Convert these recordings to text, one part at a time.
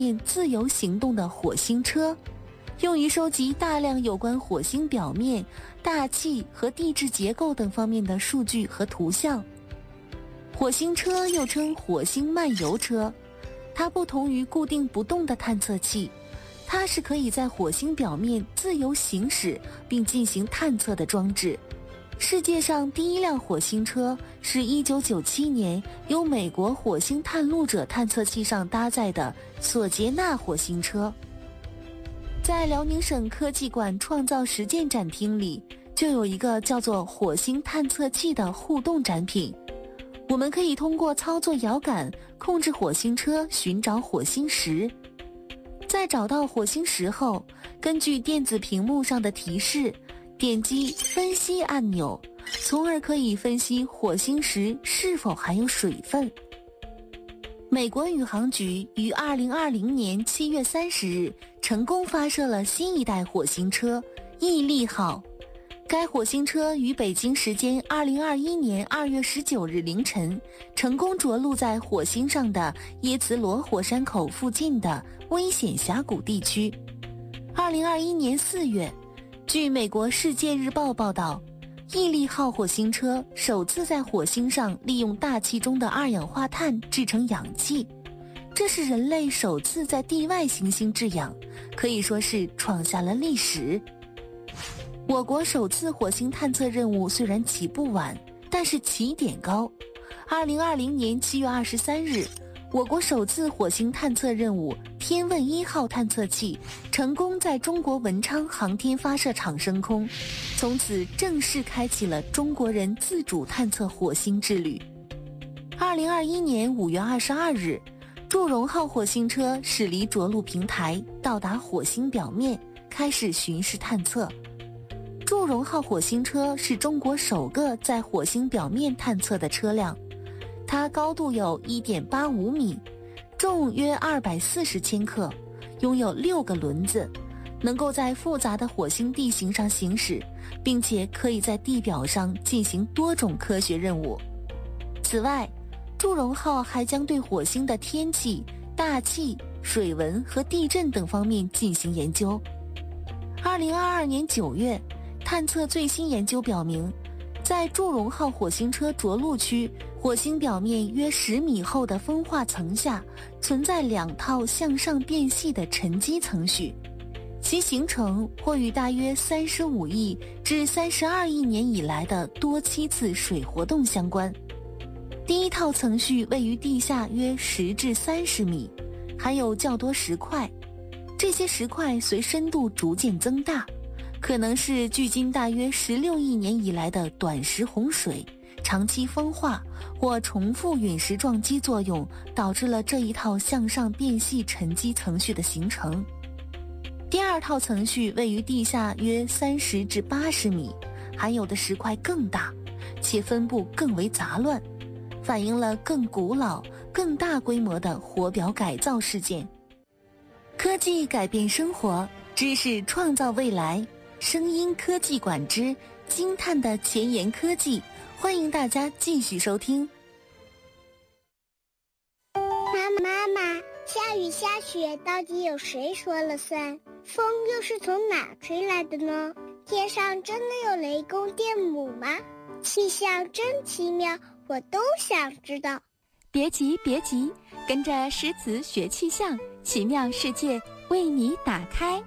自由行动的火星车，用于收集大量有关火星表面、大气和地质结构等方面的数据和图像。火星车又称火星漫游车，它不同于固定不动的探测器，它是可以在火星表面自由行驶并进行探测的装置。世界上第一辆火星车是1997年由美国火星探路者探测器上搭载的索捷纳火星车。在辽宁省科技馆创造实践展厅里，就有一个叫做火星探测器的互动展品。我们可以通过操作摇杆控制火星车寻找火星石。在找到火星石后，根据电子屏幕上的提示，点击分析按钮，从而可以分析火星石是否含有水分。美国宇航局于2020年7月30日成功发射了新一代火星车毅力号。该火星车于北京时间2021年2月19日凌晨成功着陆在火星上的耶茨罗火山口附近的危险峡谷地区。2021年4月，据美国《世界日报》报道，毅力号火星车首次在火星上利用大气中的二氧化碳制成氧气，这是人类首次在地外行星制氧，可以说是创下了历史。我国首次火星探测任务虽然起步晚，但是起点高。2020年7月23日，我国首次火星探测任务天问1号探测器成功在中国文昌航天发射场升空，从此正式开启了中国人自主探测火星之旅。2021年5月22日，祝融号火星车驶离着陆平台，到达火星表面，开始巡视探测。祝融号火星车是中国首个在火星表面探测的车辆，它高度有 1.85 米，重约240千克，拥有6个轮子，能够在复杂的火星地形上行驶，并且可以在地表上进行多种科学任务。此外，祝融号还将对火星的天气、大气、水文和地震等方面进行研究。2022年9月，探测最新研究表明，在祝融号火星车着陆区火星表面约10米厚的风化层下，存在2套向上变细的沉积层序，其形成或与大约35亿至32亿年以来的多期次水活动相关。第一套层序位于地下约10至30米，含有较多石块，这些石块随深度逐渐增大，可能是距今大约16亿年以来的短时洪水、长期风化或重复陨石撞击作用导致了这一套向上变细沉积层序的形成。第二套层序位于地下约30至80米，含有的石块更大，且分布更为杂乱，反映了更古老、更大规模的火表改造事件。科技改变生活，知识创造未来。声音科技馆之惊叹的前沿科技，欢迎大家继续收听。 妈妈，下雨下雪到底有谁说了算？风又是从哪吹来的呢？天上真的有雷公电母吗？气象真奇妙，我都想知道。 别急别急，跟着诗词学气象，奇妙世界为你打开。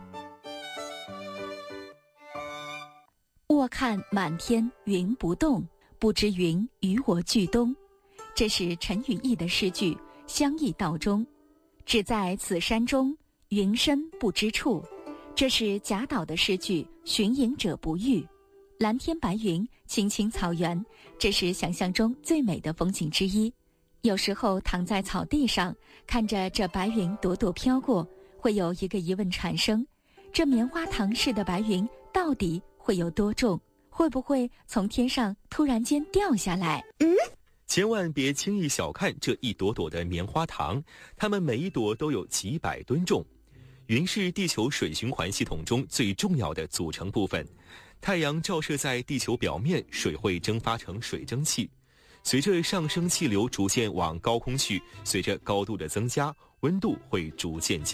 卧看满天云不动，不知云与我俱东。这是陈与义的诗句，相意道中。只在此山中，云深不知处。这是贾岛的诗句，寻隐者不遇。蓝天白云，青青草原，这是想象中最美的风景之一。有时候躺在草地上，看着这白云朵朵飘过，会有一个疑问产生：这棉花糖似的白云到底会有多重？会不会从天上突然间掉下来？ 千万别轻易小看这一朵朵的棉花糖，它们每一朵都有几百吨重。云是地球水循环系统中最重要的组成部分。太阳照射在地球表面，水会蒸发成水蒸气。随着上升气流逐渐往高空去，随着高度的增加， 温度会逐渐降。